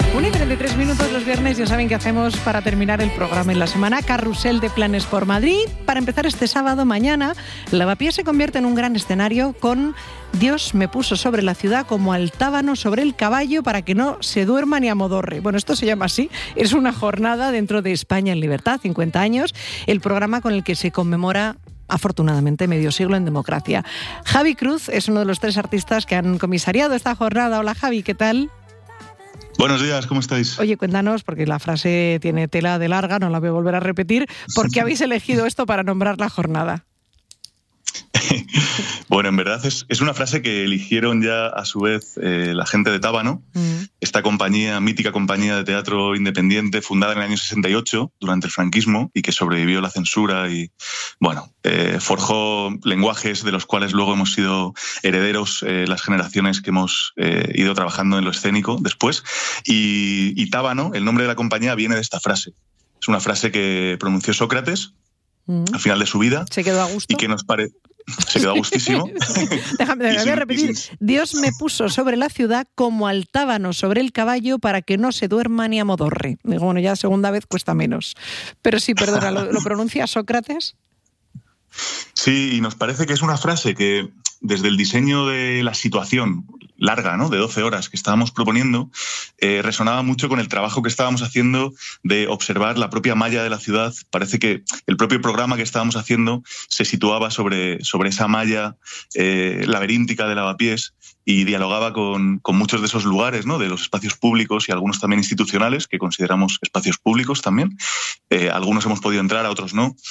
1:33 los viernes, ya saben qué hacemos para terminar el programa en la semana. Carrusel de planes por Madrid. Para empezar este sábado, mañana, Lavapiés se convierte en un gran escenario con Dios me puso sobre la ciudad como altábano sobre el caballo para que no se duerma ni amodorre. Bueno, esto se llama así. Es una jornada dentro de España en Libertad, 50 años, el programa con el que se conmemora afortunadamente medio siglo en democracia. Javi Cruz es uno de los 3 artistas que han comisariado esta jornada. Hola Javi, ¿qué tal? Buenos días, ¿cómo estáis? Oye, cuéntanos, porque la frase tiene tela de larga, no la voy a volver a repetir. ¿Por qué habéis elegido esto para nombrar la jornada? Bueno, en verdad es una frase que eligieron ya a su vez la gente de Tábano, esta mítica compañía de teatro independiente fundada en el año 68 durante el franquismo y que sobrevivió la censura y, bueno, forjó lenguajes de los cuales luego hemos sido herederos las generaciones que hemos ido trabajando en lo escénico después. Y Tábano, el nombre de la compañía, viene de esta frase. Es una frase que pronunció Sócrates al final de su vida. Se quedó a gusto. Y que nos parece... Se quedó a gustísimo. Déjame voy a repetir. Dios me puso sobre la ciudad como altábano sobre el caballo para que no se duerma ni amodorre. Digo, bueno, ya segunda vez cuesta menos. Pero sí, perdona, ¿lo pronuncia Sócrates? Sí, y nos parece que es una frase que desde el diseño de la situación larga, ¿no?, de 12 horas que estábamos proponiendo, resonaba mucho con el trabajo que estábamos haciendo de observar la propia malla de la ciudad. Parece que el propio programa que estábamos haciendo se situaba sobre esa malla laberíntica de Lavapiés y dialogaba con muchos de esos lugares, ¿no?, de los espacios públicos y algunos también institucionales, que consideramos espacios públicos también. Algunos hemos podido entrar, a otros no.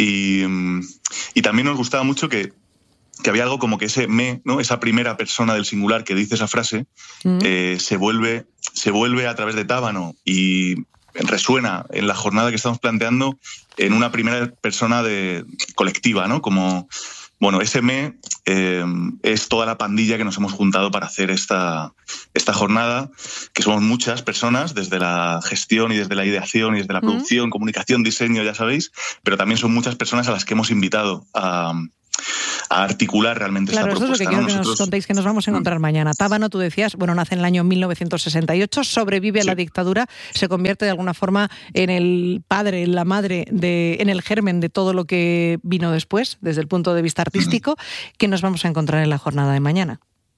Y también nos gustaba mucho que había algo como que ese me, ¿no?, esa primera persona del singular que dice esa frase, se vuelve a través de Tábano y resuena en la jornada que estamos planteando en una primera persona colectiva, ¿no? Como, bueno, ese me es toda la pandilla que nos hemos juntado para hacer esta jornada, que somos muchas personas, desde la gestión y desde la ideación y desde la producción, comunicación, diseño, ya sabéis, pero también son muchas personas a las que hemos invitado a articular realmente esta propuesta. Claro, eso es lo que quiero que nos contéis, que nos vamos a encontrar mañana. Tábano, tú decías, bueno, nace en el año 1968, sobrevive a la dictadura, se convierte de alguna forma en el padre, en la madre, en el germen de todo lo que vino después, desde el punto de vista artístico. ¿Qué nos vamos a encontrar en la jornada de mañana?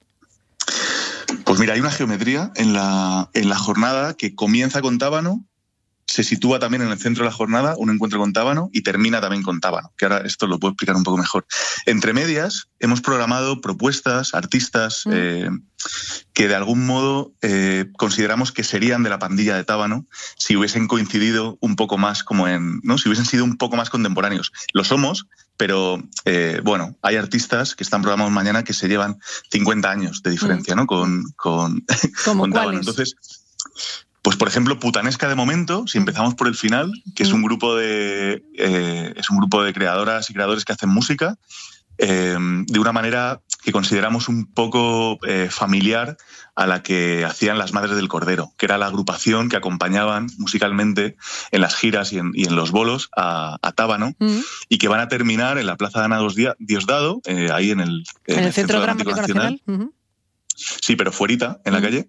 Pues mira, hay una geometría en la jornada que comienza con Tábano, se sitúa también en el centro de la jornada, un encuentro con Tábano, y termina también con Tábano, que ahora esto lo puedo explicar un poco mejor. Entre medias hemos programado propuestas, artistas que de algún modo consideramos que serían de la pandilla de Tábano si hubiesen coincidido un poco más si hubiesen sido un poco más contemporáneos. Lo somos, pero bueno, hay artistas que están programados mañana que se llevan 50 años de diferencia, ¿no?, con Tábano. Entonces, pues por ejemplo, Putanesca de momento, si empezamos por el final, que es un grupo de creadoras y creadores que hacen música de una manera que consideramos un poco familiar a la que hacían las Madres del Cordero, que era la agrupación que acompañaban musicalmente en las giras y en los bolos a Tábano, y que van a terminar en la Plaza de Ana Diosdado, ahí en el Centro Dramático Nacional. Sí, pero fuerita, en la calle.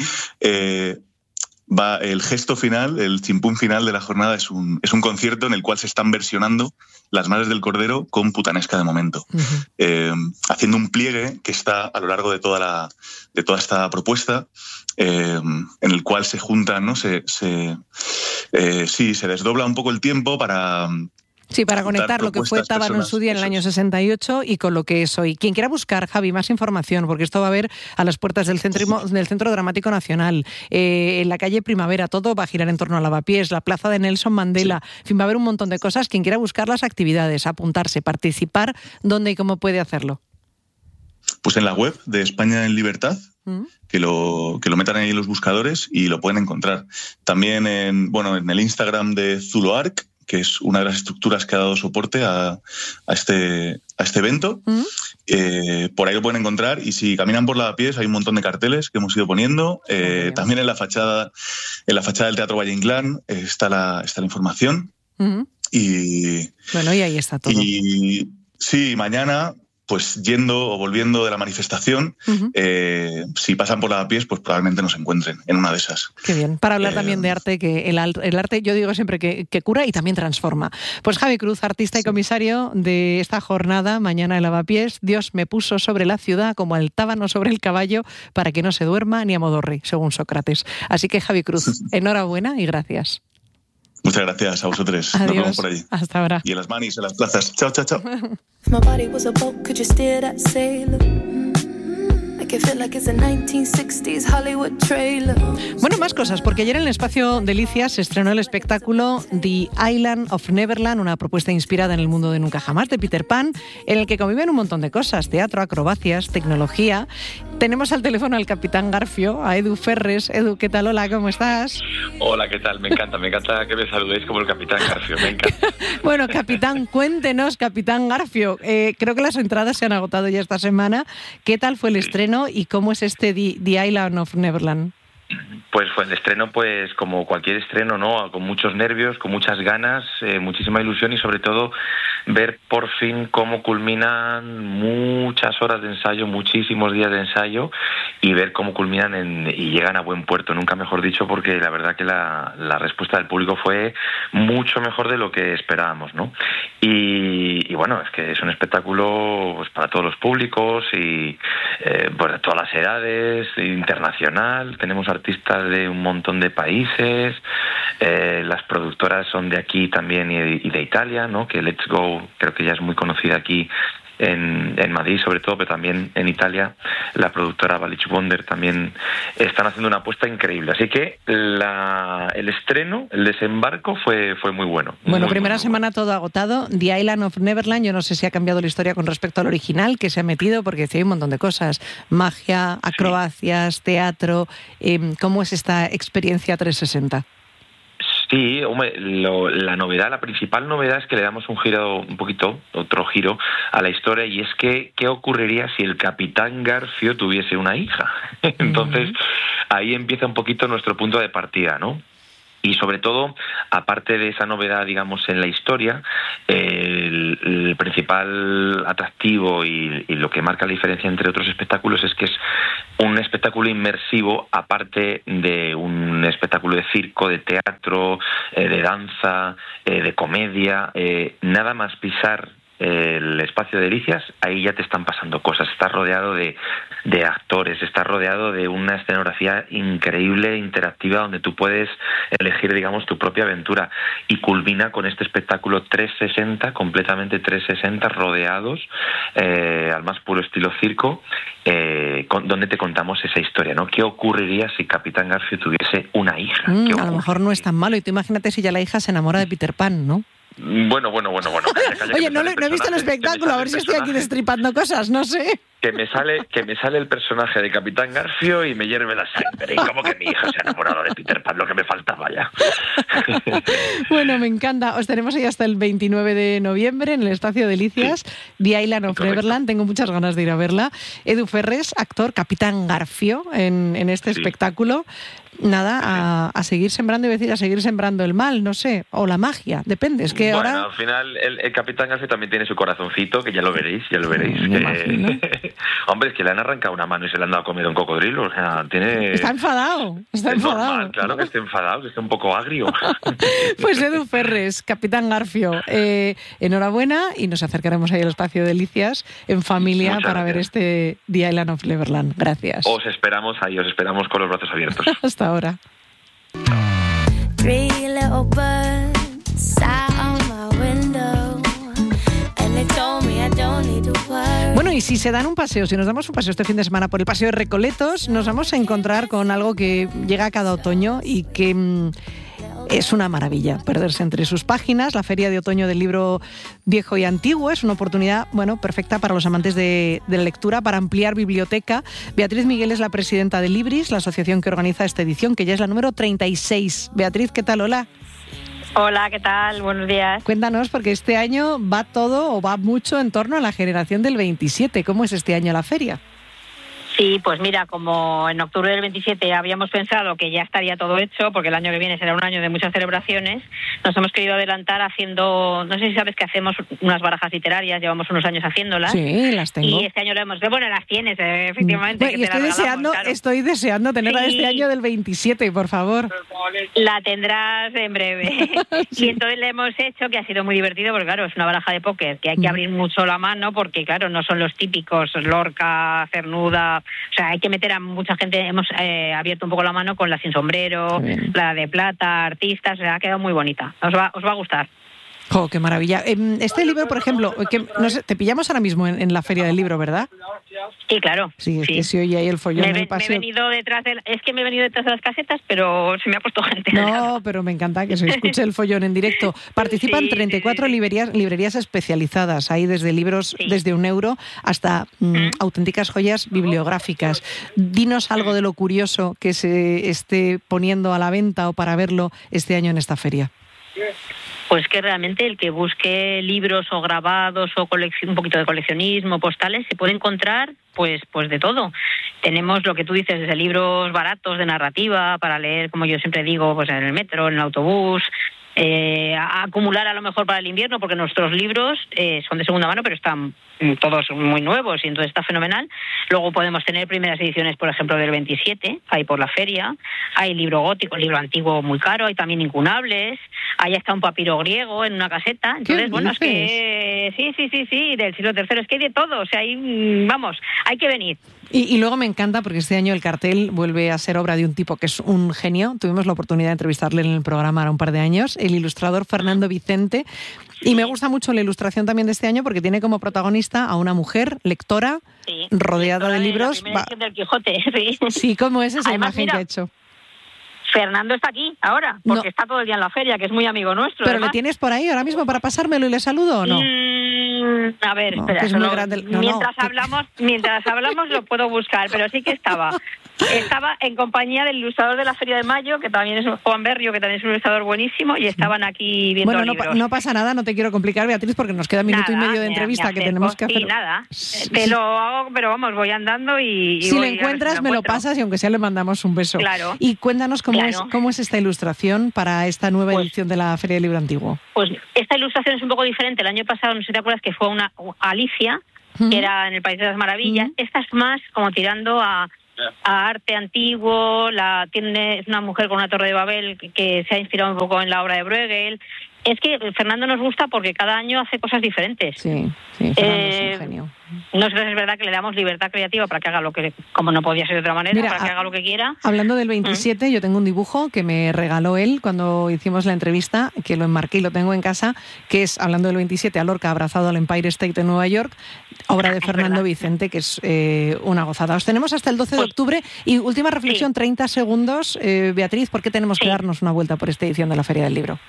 El gesto final, el chimpún final de la jornada es un concierto en el cual se están versionando las Madres del Cordero con Putanesca de momento, haciendo un pliegue que está a lo largo de toda esta propuesta, en el cual se juntan, ¿no? Se desdobla un poco el tiempo para conectar lo que fue Tábano en su día en el año 68 y con lo que es hoy. Quien quiera buscar, Javi, más información, porque esto va a haber a las puertas del Centro Dramático Nacional, en la calle Primavera, todo va a girar en torno a Lavapiés, la plaza de Nelson Mandela, en fin, va a haber un montón de cosas. Quien quiera buscar las actividades, apuntarse, participar, ¿dónde y cómo puede hacerlo? Pues en la web de España en Libertad, que lo metan ahí en los buscadores y lo pueden encontrar. También en el Instagram de Zuloarc, que es una de las estructuras que ha dado soporte a este evento. Por ahí lo pueden encontrar, y si caminan por Lavapiés hay un montón de carteles que hemos ido poniendo. También en la fachada del Teatro Valle Inclán está la información. Y ahí está todo. Y sí, mañana pues yendo o volviendo de la manifestación, si pasan por Lavapiés, pues probablemente nos encuentren en una de esas. Qué bien. Para hablar también de arte, que el arte, yo digo siempre que cura y también transforma. Pues Javi Cruz, artista y comisario de esta jornada, mañana en Lavapiés, Dios me puso sobre la ciudad como el tábano sobre el caballo para que no se duerma ni amodorre, según Sócrates. Así que Javi Cruz, enhorabuena y gracias. Muchas gracias a vosotros. Adiós. Nos vemos por allí. Hasta ahora. Y en las manis, en las plazas. Chao, chao, chao. Bueno, más cosas, porque ayer en el Espacio Delicias se estrenó el espectáculo The Island of Neverland, una propuesta inspirada en el mundo de Nunca Jamás de Peter Pan, en el que conviven un montón de cosas: teatro, acrobacias, tecnología. Tenemos al teléfono al Capitán Garfio, a Edu Ferres. Edu, ¿qué tal? Hola, ¿cómo estás? Hola, ¿qué tal? Me encanta que me saludéis como el Capitán Garfio, me encanta. Bueno, Capitán, cuéntenos, Capitán Garfio. Creo que las entradas se han agotado ya esta semana. ¿Qué tal fue el estreno y cómo es este The Island of Neverland? Pues fue el estreno, pues como cualquier estreno, ¿no? Con muchos nervios, con muchas ganas, muchísima ilusión y sobre todo ver por fin cómo culminan muchas horas de ensayo, muchísimos días de ensayo y ver cómo culminan y llegan a buen puerto, nunca mejor dicho, porque la verdad que la respuesta del público fue mucho mejor de lo que esperábamos, ¿no? Y bueno, es que es un espectáculo pues para todos los públicos y pues de todas las edades, internacional. Tenemos artistas de un montón de países, las productoras son de aquí también y de Italia, ¿no? Que Let's Go creo que ya es muy conocida aquí en Madrid sobre todo, pero también en Italia la productora Balich Wonder también están haciendo una apuesta increíble, así que el estreno, el desembarco fue muy bueno. Bueno, muy, primera muy semana bueno. todo agotado. The Island of Neverland, yo no sé si ha cambiado la historia con respecto al original que se ha metido, porque hay un montón de cosas: magia, acrobacias, teatro. ¿Cómo es esta experiencia 360? Sí, hombre, la principal novedad es que le damos otro giro a la historia, y es que ¿qué ocurriría si el Capitán Garfio tuviese una hija? Entonces, ahí empieza un poquito nuestro punto de partida, ¿no? Y sobre todo, aparte de esa novedad, digamos, en la historia, el principal atractivo y lo que marca la diferencia entre otros espectáculos es que es un espectáculo inmersivo, aparte de un espectáculo de circo, de teatro, de danza, de comedia. Nada más pisar el Espacio Delicias, ahí ya te están pasando cosas. Estás rodeado de actores, estás rodeado de una escenografía increíble, interactiva, donde tú puedes elegir, digamos, tu propia aventura, y culmina con este espectáculo 360, completamente 360, rodeados al más puro estilo circo, donde te contamos esa historia, ¿no? ¿Qué ocurriría si Capitán Garfio tuviese una hija? A lo mejor no es tan malo, y tú imagínate si ya la hija se enamora de Peter Pan, ¿no? Bueno. Calla, oye, no he visto el espectáculo, a ver si estoy aquí destripando cosas, no sé. Que me sale el personaje de Capitán Garfio y me hierve la sangre. Y como que mi hija se ha enamorado de Peter Pan, lo que me faltaba ya. Bueno, me encanta. Os tenemos ahí hasta el 29 de noviembre en el Espacio Delicias, The Island of Neverland. Tengo muchas ganas de ir a verla. Edu Ferres, actor, Capitán Garfio en este espectáculo. Nada, a seguir sembrando, a seguir sembrando el mal, no sé, o la magia, depende. Es que bueno, ahora... al final el Capitán Garfio también tiene su corazoncito, que ya lo veréis. Hombre, es que le han arrancado una mano y se le han dado a comer un cocodrilo, o sea, tiene... Está enfadado. Normal, claro que esté enfadado, que esté un poco agrio. Pues Edu Ferres, Capitán Garfio, enhorabuena, y nos acercaremos ahí al Espacio Delicias en familia para ver este The Island of Neverland. Gracias. Os esperamos con los brazos abiertos. Hasta ahora. Bueno, y si se dan un paseo, si nos damos un paseo este fin de semana por el Paseo de Recoletos, nos vamos a encontrar con algo que llega cada otoño y que es una maravilla perderse entre sus páginas. La Feria de Otoño del Libro Viejo y Antiguo es una oportunidad, perfecta para los amantes de la lectura, para ampliar biblioteca. Beatriz Miguel es la presidenta de Libris, la asociación que organiza esta edición, que ya es la número 36. Beatriz, ¿qué tal? Hola. Hola, ¿qué tal? Buenos días. Cuéntanos, porque este año va mucho en torno a la generación del 27. ¿Cómo es este año la feria? Sí, pues mira, como en octubre del 27 habíamos pensado que ya estaría todo hecho, porque el año que viene será un año de muchas celebraciones, nos hemos querido adelantar haciendo, no sé si sabes que hacemos unas barajas literarias, llevamos unos años haciéndolas. Sí, las tengo. Y este año lo hemos... Bueno, las tienes, efectivamente. Bueno, y estoy deseando tenerla este año del 27, por favor. La tendrás en breve. Sí. Y entonces le hemos hecho, que ha sido muy divertido, porque claro, es una baraja de póker, que hay que abrir mucho la mano, porque claro, no son los típicos Lorca, Cernuda... O sea, hay que meter a mucha gente. Hemos abierto un poco la mano con la sin sombrero, la de plata, artistas. O sea, ha quedado muy bonita. Os va a gustar. ¡Oh, qué maravilla! Este libro, por ejemplo, que, no sé, te pillamos ahora mismo en la Feria del Libro, ¿verdad? Sí, claro. Sí, es que se oye ahí el follón. Me he venido detrás de las casetas, pero se me ha puesto gente. No, pero me encanta que se escuche el follón en directo. Participan 34 librerías especializadas, ahí desde libros desde €1 hasta auténticas joyas bibliográficas. Dinos algo de lo curioso que se esté poniendo a la venta o para verlo este año en esta feria. Pues que realmente el que busque libros o grabados o un poquito de coleccionismo, postales, se puede encontrar pues de todo. Tenemos lo que tú dices, desde libros baratos de narrativa para leer, como yo siempre digo, pues en el metro, en el autobús, a acumular a lo mejor para el invierno, porque nuestros libros son de segunda mano, pero están todos muy nuevos y entonces está fenomenal. Luego podemos tener primeras ediciones, por ejemplo, del 27, hay por la feria, hay libro gótico, libro antiguo muy caro, hay también incunables, ahí está un papiro griego en una caseta. Entonces, bueno, es que sí, del siglo III, es que hay de todo, o sea, hay que venir. Y luego me encanta porque este año el cartel vuelve a ser obra de un tipo que es un genio. Tuvimos la oportunidad de entrevistarle en el programa ahora un par de años, el ilustrador Fernando Vicente. Y me gusta mucho la ilustración también de este año porque tiene como protagonista a una mujer lectora rodeada de libros. La primera del Quijote, sí, ¿cómo es esa Además, imagen que ha hecho? Fernando está aquí ahora, porque está todo el día en la feria, que es muy amigo nuestro. ¿Pero además. le tienes por ahí ahora mismo para pasármelo y le saludo o no? A ver, espera, es muy grande. Mientras hablamos lo puedo buscar, pero sí que estaba en compañía del ilustrador de la Feria de Mayo, que también es Juan Berrio, que también es un ilustrador buenísimo, y estaban aquí viendo libros. No pasa nada, no te quiero complicar, Beatriz, porque nos queda minuto y medio de entrevista que tenemos que hacer. Sí, nada, te lo hago, pero vamos, voy andando y si lo encuentras, me lo pasas y aunque sea le mandamos un beso. Claro. Y cuéntanos cómo es esta ilustración para esta nueva edición de la Feria del Libro Antiguo. Pues esta ilustración es un poco diferente. El año pasado, no sé si te acuerdas, que fue una Alicia, que era en el País de las Maravillas. Esta es más como tirando a arte antiguo. Es una mujer con una torre de Babel que se ha inspirado un poco en la obra de Bruegel. Es que Fernando nos gusta porque cada año hace cosas diferentes. Sí, Fernando es un genio. Nosotros es verdad que le damos libertad creativa para que haga lo que, como no podía ser de otra manera, para que haga lo que quiera. Hablando del 27, yo tengo un dibujo que me regaló él cuando hicimos la entrevista, que lo enmarqué y lo tengo en casa, que es, hablando del 27, a Lorca abrazado al Empire State de Nueva York, obra de Fernando Vicente, que es una gozada. Os tenemos hasta el 12 de octubre. Y última reflexión, 30 segundos. Beatriz, ¿por qué tenemos que darnos una vuelta por esta edición de la Feria del Libro?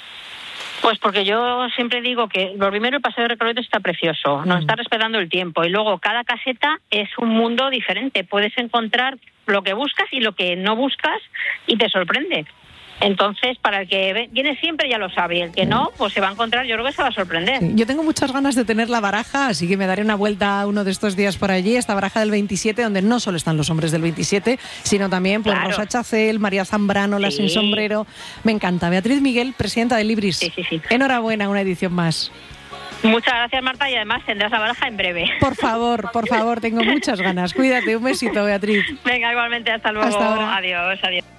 Pues porque yo siempre digo que lo primero, el paseo de Recoletos está precioso, nos está respetando el tiempo, y luego cada caseta es un mundo diferente, puedes encontrar lo que buscas y lo que no buscas y te sorprende. Entonces, para el que viene siempre ya lo sabe, y el que no, pues se va a encontrar, yo creo que se va a sorprender. Sí, yo tengo muchas ganas de tener la baraja, así que me daré una vuelta uno de estos días por allí, esta baraja del 27, donde no solo están los hombres del 27, sino también pues, Rosa Chacel, María Zambrano, la sin sombrero. Me encanta. Beatriz Miguel, presidenta de Libris. Sí. Enhorabuena, una edición más. Muchas gracias, Marta, y además tendrás la baraja en breve. Por favor, tengo muchas ganas. Cuídate, un besito, Beatriz. Venga, igualmente, hasta luego. Hasta ahora. Adiós.